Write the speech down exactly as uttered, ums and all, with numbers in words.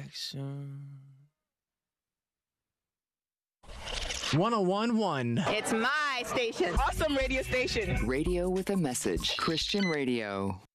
back soon. one oh one point one. It's my station. Awesome radio station. Radio with a message. Christian radio.